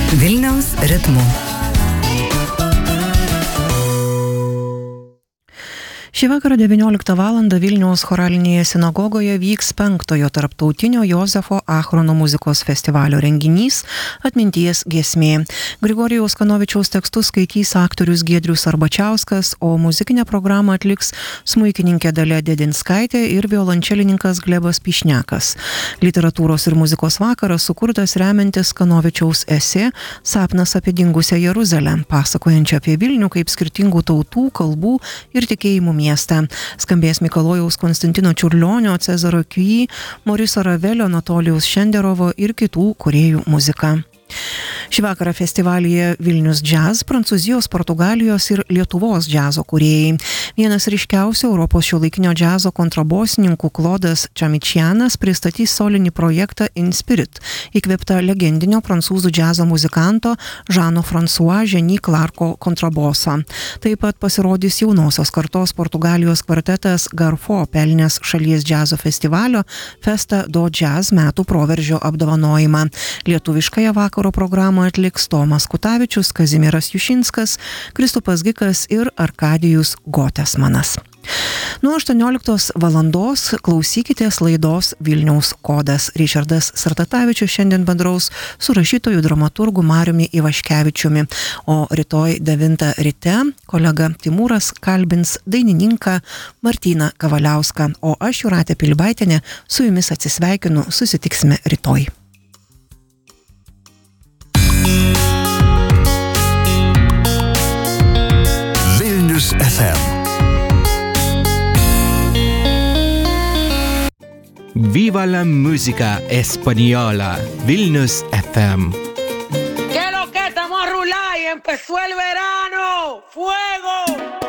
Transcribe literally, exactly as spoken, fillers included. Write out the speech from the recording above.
Vilniaus ritmu. Šį vakarą devynioliktą valandą Vilniaus choralinėje sinagogoje vyks penktojo tarptautinio Jozefo Achrono muzikos festivalio renginys Atminties giesmė. Grigorijaus Kanovičiaus tekstus skaitys aktorius Giedrius Arbačiauskas, o muzikinę programą atliks smuikininkė Dalia Dedinskaitė ir violončelininkas Glebas Pišnekas. Literatūros ir muzikos vakaras sukurtas remiantis Kanovičiaus esė Sapnas apie dingusią Jeruzalę, pasakojančią apie Vilnių kaip skirtingų tautų, kalbų ir tikėjimų miestą. Skambės Mikalojaus Konstantino Čiurlionio, Cezaro Kiuji, Moriso Ravelio, Anatolijaus Šenderovo ir kitų kūrėjų muzika. Šį vakarą festivalyje Vilnius Jazz, Prancūzijos, Portugalijos ir Lietuvos džiazo kūrėjai. Vienas ryškiausių Europos šiuolaikinio džiazo kontrabosininkų Klodas Čamičianas pristatys solinį projektą In Spirit, įkvėptą legendinio prancūzų džiazo muzikanto Žano François Ženy Clarko kontraboso. Taip pat pasirodys jaunosios kartos Portugalijos kvartetas Garfo, pelnęs šalies džiazo festivalio Festa do Jazz metų proveržio apdovanojimą. Lietuviškąją vakaro programą atliks Tomas Kutavičius, Kazimieras Jušinskas, Kristupas Gikas ir Arkadijus Gotesmanas. Nuo aštuonioliktos valandos klausykitės laidos Vilniaus kodas. Ričardas Sartatavičius šiandien bendraus su rašytoju dramaturgu Mariumi Ivaškevičiumi, o rytoj devintą ryte kolega Timūras kalbins dainininką Martyną Kavaliauską, o aš Jūratė Pilibaitienė su jumis atsisveikinu, susitiksime rytoj. Vilnius F M. Viva la música española. Vilnius F M. ¿Qué lo que estamos a rular y empezó el verano?